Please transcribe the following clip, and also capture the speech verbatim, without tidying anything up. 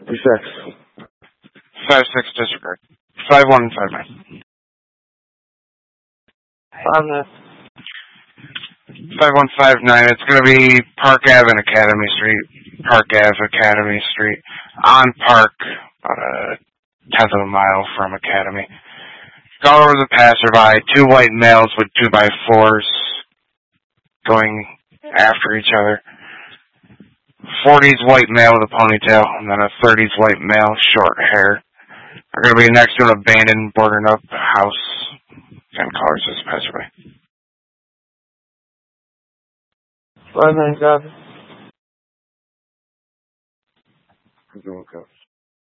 fifty-six. Five six disregard. Five one and five nine. Five nine. Five one five nine. It's gonna be Park Ave and Academy Street. Park Ave, Academy Street. On Park, about a tenth of a mile from Academy. Go over the passerby. Two white males with two by fours going after each other. forties white male with a ponytail, and then a thirties white male, short hair. Are going to be next to an abandoned, boarded up house. Same colors as the passerby. Five nine, copy. Coach.